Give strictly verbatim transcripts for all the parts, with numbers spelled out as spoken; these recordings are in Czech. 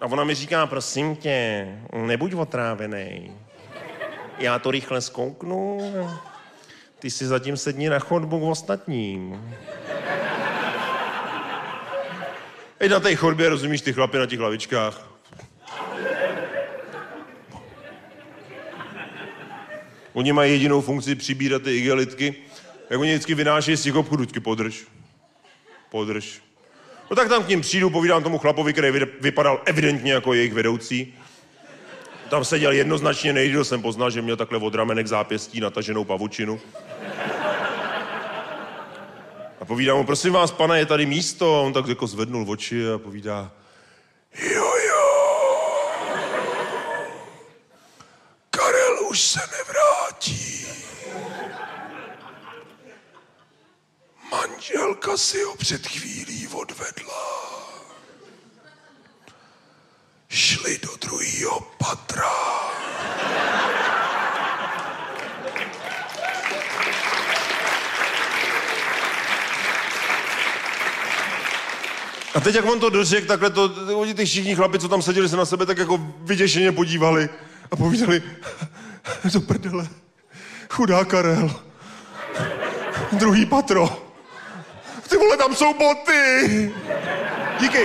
A ona mi říká, prosím tě, nebuď otrávenej. Já to rychle zkouknu, ty si zatím sedni na chodbu k ostatním. Ej, na té chodbě, rozumíš, ty chlapi na těch lavičkách. Oni mají jedinou funkci přibírat ty igelitky. Jak oni vždycky vynášejí z těch obchodů, vždycky podrž. Podrž. No tak tam k ním přijdu, povídám tomu chlapovi, který vypadal evidentně jako jejich vedoucí. Tam seděl jednoznačně nejdýl, jsem poznal, že měl takhle od ramenek zápěstí nataženou pavučinu. A povídám mu, prosím vás, pane, je tady místo? A on tak jako zvednul oči a povídá, jo, jo. Karel už se nevrátí. Manželka si ho před chvílí odvedla. Šli do druhého patra. A teď, jak on to dořekl, takhle to, oni ty všichni chlapi, co tam seděli, se na sebe tak jako vyděšeně podívali a povídali, do prdele, chudá Karel, druhý patro, ty vole, tam jsou boty. Díky.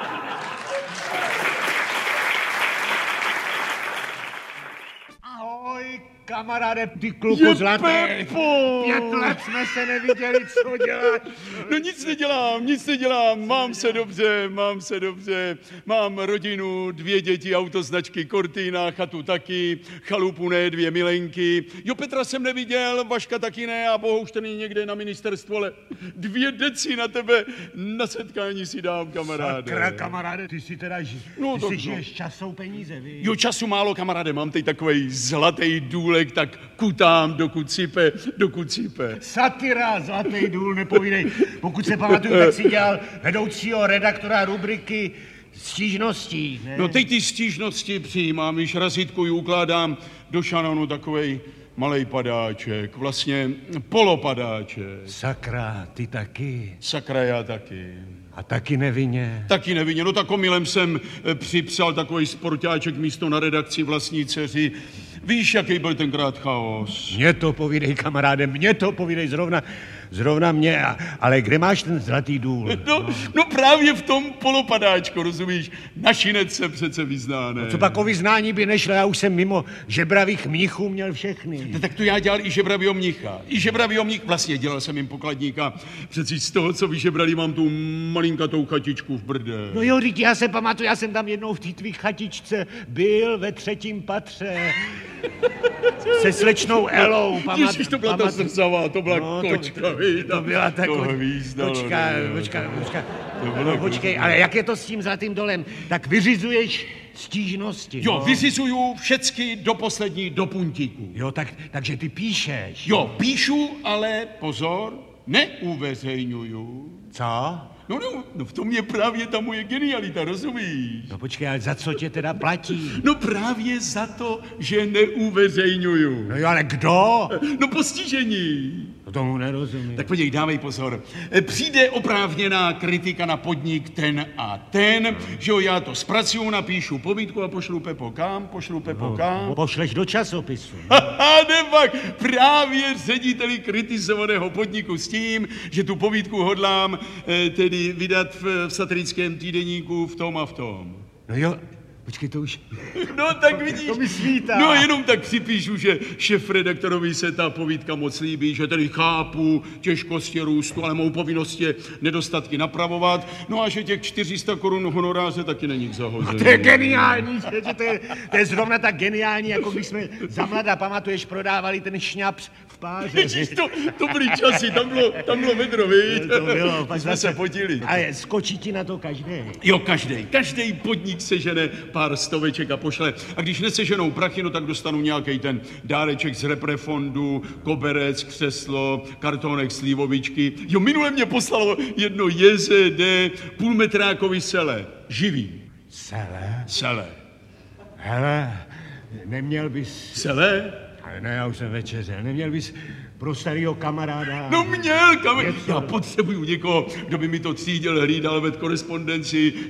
Ahoj, kamaráde, ty kluku zlatý. Pět let jsme se neviděli, co děláš? No nic nedělám, nic nedělám, mám se dobře, mám se dobře, mám rodinu, dvě děti, autoznačky Cortina, chatu taky, chalupu ne, dvě milenky. Jo, Petra jsem neviděl, Vaška taky ne a Bohuš ten je někde na ministerstvu, ale dvě deci na tebe na setkání si dám, kamaráde. Sakra, kamaráde, ty si teda ži... no, ty to, si no. žiješ časou peníze, víš? Jo, času málo, kamaráde, mám teď takovej zlatý důlek, tak kutám, dokud sype, dokud sype. Satyra, zlatý důl, nepovídej. Pokud se pamatuju, tak si dělal vedoucího redaktora rubriky stížností, ne? No teď ty stížnosti přijímám, když razítkuju, ukládám do šanonu takovej malej padáček, vlastně polopadáček. Sakra, ty taky. Sakra, já taky. A taky nevinně. Taky nevinně. No tak omylem jsem připsal takový sportáček místo na redakci vlastní dceři. Víš, jaký byl tenkrát chaos? Mně to povídej, kamaráde, mně to povídej zrovna, zrovna mě. Ale kde máš ten zlatý důl? No, no. no právě v tom polopadáčku, rozumíš? Našinec se přece vyzná, ne? No co pak o vyznání by nešlo, já už jsem mimo žebravých mnichů měl všechny. No, tak to já dělal i žebravýho mnicha. I žebravýho mnicha, vlastně dělal jsem jim pokladníka. Přeci z toho, co vyžebrali, mám tu malinkatou chatičku v Brde. No jo, teď já se pamatuju, já jsem tam jednou v té tvý chatičce byl ve třetím patře. Se slečnou Elou, pamat, Ježiš, to byla ta zrzavá, to byla no, kočka, to, víš, to byla ta ko... kočka, počka, počka, no, počkej, ale jak je to s tím zlatým dolem? Tak vyřizuješ stížnosti, Jo, no? vyřizuju všecky do poslední, do puntíku. Jo, tak, takže ty píšeš. Jo, píšu, ale pozor, neuveřejňuju. Co? No, no, no v tom je právě ta moje genialita, rozumíš? No počkej, ale za co tě teda platí? No právě za to, že neuveřejňuju. No jo, ale kdo? No postižení. No tomu nerozumím. Tak podívej, dávej pozor. Přijde oprávněná kritika na podnik ten a ten, že jo, já to zpracuju, napíšu povídku a pošlu Pepo kam, pošlu Pepo no, kam. Pošleš do časopisu. Haha, nepak, právě řediteli kritizovaného podniku s tím, že tu povídku hodlám eh, tedy vydat v, v satirickém týdeníku v tom a v tom. No jo, počkej, to už... No tak vidíš. To mi svítá. No jenom tak připíšu, že šéfredaktorovi se ta povídka moc líbí, že tedy chápu těžkosti růstu, ale mou povinnost je nedostatky napravovat. No a že těch čtyři sta korun honoráře taky není k zahození. To je geniální, že to je, to je zrovna tak geniální, jako když jsme za mladá, pamatuješ, prodávali ten šňaps v páře. Ježíš, to, to byly časy, tam bylo, tam bylo vedro, víš? To bylo, pak jsme se potili. A skočí ti na to každý. Jo, každý. Každý podnik sežene pár stoveček a pošle. A když neseženou prachy, no tak dostanu nějaký ten dáreček z reprefondu, koberec, křeslo, kartonek, slivovičky. Jo, minule mě poslalo jedno J Z D půlmetrákový sele. Živý. Sele? Sele. Hele, neměl bys... Sele? Ale ne, já už jsem večeřel. Neměl bys pro starýho kamaráda... No měl, kamarád. Já potřebuju někoho, kdo by mi to třídil, hlídal, ved korespondenci,